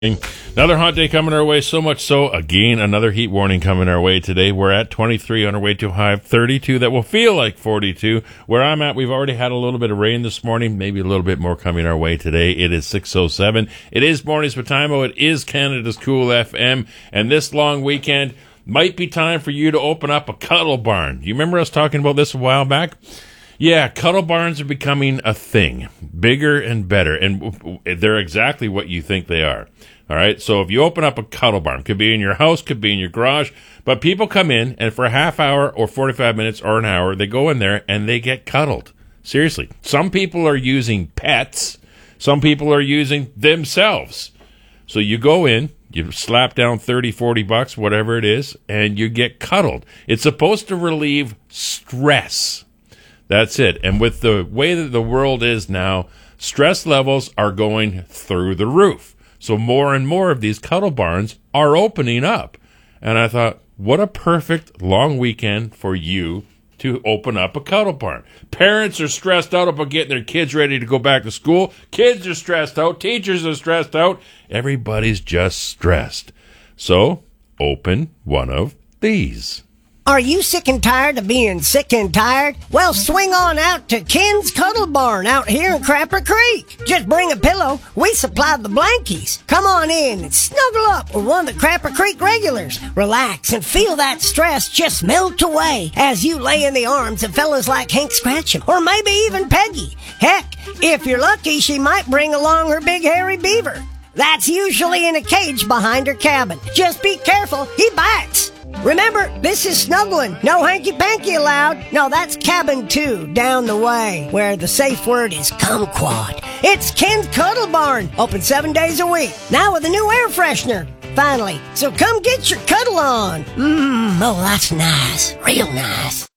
Another hot day coming our way, so much so, again, another heat warning coming our way today. We're at 23 on our way to a high of 32 that will feel like 42. Where I'm at, we've already had a little bit of rain this morning, maybe a little bit more coming our way today. It is 6:07. It is Mornings with Timo. It is Canada's Cool FM, and this long weekend might be time for you to open up a cuddle barn. You remember us talking about this a while back? Yeah, cuddle barns are becoming a thing, bigger and better, and they're exactly what you think they are. All right, so if you open up a cuddle barn, could be in your house, could be in your garage, but people come in, and for a half hour or 45 minutes or an hour, they go in there and they get cuddled. Seriously. Some people are using pets. Some people are using themselves. So you go in, you slap down 30, 40 bucks, whatever it is, and you get cuddled. It's supposed to relieve stress. That's it. And with the way that the world is now, stress levels are going through the roof. So more and more of these cuddle barns are opening up. And I thought, what a perfect long weekend for you to open up a cuddle barn. Parents are stressed out about getting their kids ready to go back to school. Kids are stressed out. Teachers are stressed out. Everybody's just stressed. So open one of these. Are you sick and tired of being sick and tired? Well, swing on out to Ken's Cuddle Barn out here in Crapper Creek. Just bring a pillow. We supply the blankies. Come on in and snuggle up with one of the Crapper Creek regulars. Relax and feel that stress just melt away as you lay in the arms of fellas like Hank Scratchum or maybe even Peggy. Heck, if you're lucky, she might bring along her big hairy beaver. That's usually in a cage behind her cabin. Just be careful, he bites. Remember, this is snuggling. No hanky-panky allowed. No, that's cabin 2 down the way, where the safe word is kumquat. It's Ken's Cuddle Barn, open 7 days a week. Now with a new air freshener, finally. So come get your cuddle on. Oh, that's nice. Real nice.